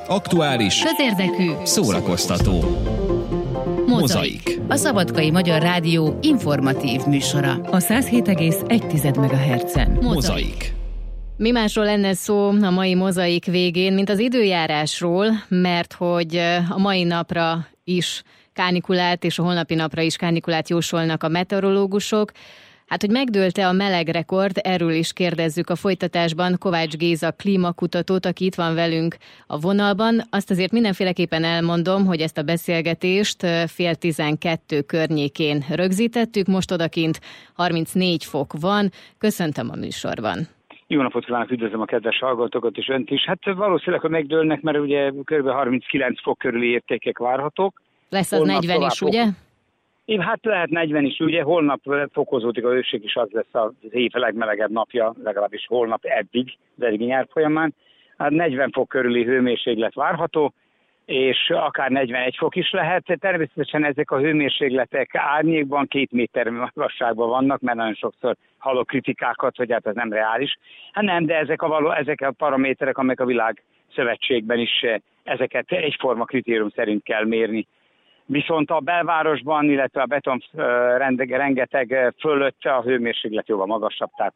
Aktuális, közérdekű, szórakoztató. Mozaik. A Szabadkai Magyar Rádió informatív műsora. A 107,1 MHz-en. Mozaik. Mi másról lenne szó a mai mozaik végén, mint az időjárásról, mert hogy a mai napra is kánikulát, és a holnapi napra is kánikulát jósolnak a meteorológusok. Hát, hogy megdőlte a melegrekord, erről is kérdezzük a folytatásban Kovács Géza klímakutatót, aki itt van velünk a vonalban. Azt azért mindenféleképpen elmondom, hogy ezt a beszélgetést 11:30 környékén rögzítettük, most odakint 34 fok van. Köszöntöm a műsorban. Jó napot kívánok, üdvözlöm a kedves hallgatókat és önt is. Hát valószínűleg, hogy megdőlnek, mert ugye kb. 39 fok körüli értékek várhatók. Lesz az holnap 40 is, ugye? Hát lehet 40 is, ugye holnap fokozódik a hőség, és az lesz az év legmelegebb napja, legalábbis holnap eddig, az eddigi nyár folyamán. Hát 40 fok körüli hőmérséklet várható, és akár 41 fok is lehet. Természetesen ezek a hőmérsékletek árnyékban 2 méter magasságban vannak, mert nagyon sokszor hallok kritikákat, hogy hát ez nem reális. Hát nem, de ezek a paraméterek, amelyek a világszövetségben is ezeket egyforma kritérium szerint kell mérni. Viszont a belvárosban, illetve a beton rengeteg fölött a hőmérséklet jóval magasabb, tehát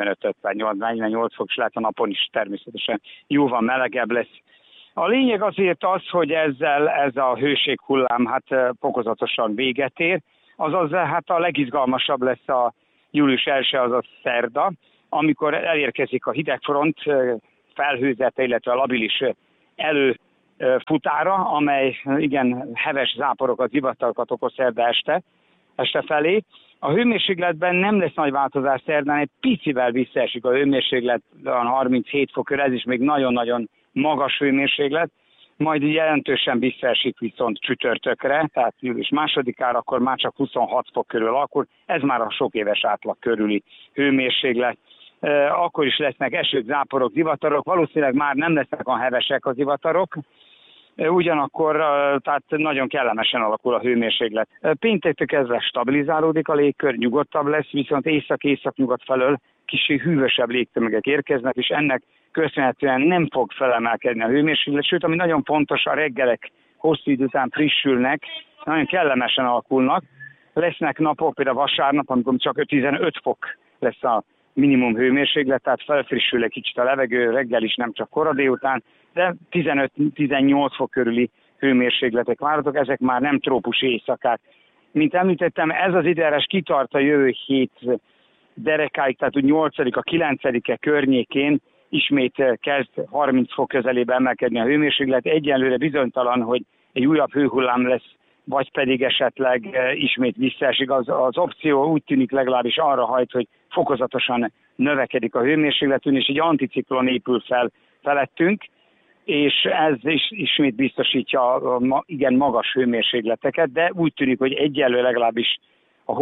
45-48 fok is lehet, a napon is természetesen jóval melegebb lesz. A lényeg azért az, hogy ez a hőséghullám hát fokozatosan véget ér, azaz hát a legizgalmasabb lesz a július 1, azaz szerda, amikor elérkezik a hidegfront felhőzete, illetve a labilis előfutára, amely igen heves záporokat, zivatarokat okoz szerda este felé. A hőmérsékletben nem lesz nagy változás szerdán, egy picivel visszaesik a hőmérséklet, 37 fok körül, ez is még nagyon-nagyon magas hőmérséklet, majd jelentősen visszaesik viszont csütörtökre, tehát július 2-ára, akkor már csak 26 fok körül alakul, ez már a sok éves átlag körüli hőmérséklet. Akkor is lesznek esők, záporok, zivatarok, valószínűleg már nem lesznek olyan hevesek a zivatarok, ugyanakkor tehát nagyon kellemesen alakul a hőmérséklet. Péntektől kezdve stabilizálódik a légkör, nyugodtabb lesz, viszont észak-észak-nyugat felől kicsi hűvösebb légtömegek érkeznek, és ennek köszönhetően nem fog felemelkedni a hőmérséklet, sőt, ami nagyon fontos, a reggelek hosszú idő után frissülnek, nagyon kellemesen alakulnak. Lesznek napok, például vasárnap, amikor csak 15 fok lesz a minimum hőmérséklet, tehát felfrissül egy kicsit a levegő, reggel is, nem csak kora délután, de 15-18 fok körüli hőmérsékletek várhatók, ezek már nem trópusi éjszakák. Mint említettem, ez az időjárás kitart a jövő hét derekáig, tehát úgy 8-a, 9-e környékén ismét kezd 30 fok közelébe emelkedni a hőmérséklet. Egyelőre bizonytalan, hogy egy újabb hőhullám lesz, vagy pedig esetleg ismét visszaesik. Az opció úgy tűnik legalábbis arra hajt, hogy fokozatosan növekedik a hőmérsékletünk, és egy anticiklon épül fel felettünk, és ez is ismét biztosítja a igen magas hőmérsékleteket, de úgy tűnik, hogy egyelőre legalábbis a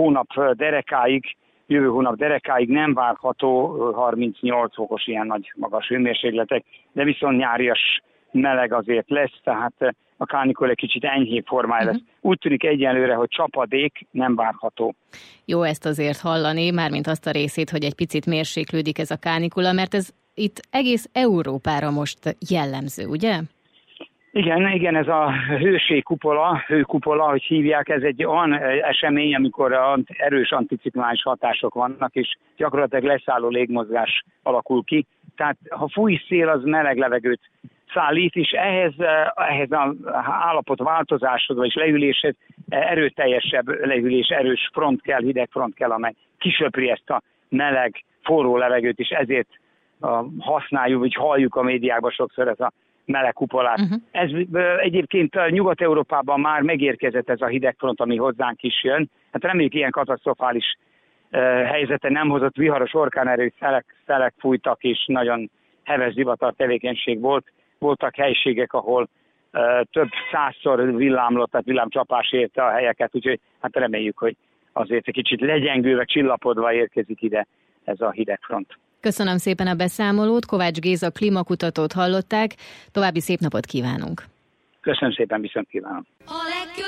jövő hónap derekáig nem várható 38 fokos ilyen nagy magas hőmérsékletek, de viszont nyárias meleg azért lesz, tehát a kánikula egy kicsit enyhébb formája lesz. Úgy tűnik egyelőre, hogy csapadék nem várható. Jó ezt azért hallani, mármint azt a részét, hogy egy picit mérséklődik ez a kánikula, mert ez itt egész Európára most jellemző, ugye? Igen, ez a hőkupola, hogy hívják, ez egy olyan esemény, amikor erős anticiklonális hatások vannak, és gyakorlatilag leszálló légmozgás alakul ki. Tehát ha fúj szél, az meleg levegőt szállít, és ehhez az állapot változáshoz, vagy lehűléshez erőteljesebb lehűlés, erős front kell, hideg front kell, amely kisöpri ezt a meleg, forró levegőt, és ezért használjuk, vagy halljuk a médiákban sokszor ez a meleg kupolát. Ez egyébként Nyugat-Európában már megérkezett ez a hidegfront, ami hozzánk is jön. Hát reméljük, ilyen katasztrofális helyzete nem hozott, viharos orkánerős szelek fújtak, és nagyon heves zivatar tevékenység volt. Voltak helységek, ahol több százszor villámlott, tehát villámcsapás érte a helyeket, úgyhogy hát reméljük, hogy azért egy kicsit legyengülve, csillapodva érkezik ide ez a hidegfront. Köszönöm szépen a beszámolót, Kovács Géza klímakutatót hallották, további szép napot kívánunk! Köszönöm szépen, viszont kívánom!